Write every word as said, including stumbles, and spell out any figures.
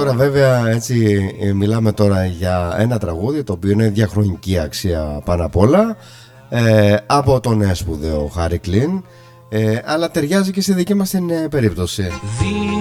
τώρα βέβαια έτσι μιλάμε τώρα για ένα τραγούδι το οποίο είναι διαχρονική αξία πάνω απ' όλα, ε, από τον νέο σπουδαίο Χάρι Κλίν, ε, αλλά ταιριάζει και στη δική μας την περίπτωση.